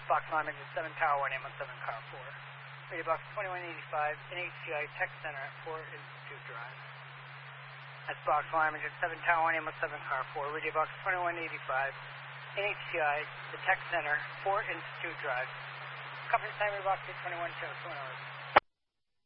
Box Lima Engine 7 Tower 1, AM 7 Car 4. Radio Box 2185, NHCI Tech Center at 4 Institute Drive. That's Box Lima Engine 7 Tower 1, AM 7 Car 4. Radio Box 2185, NHCI, the Tech Center, 4 Institute Drive. Company time, Radio Box 821, Show 2 hours.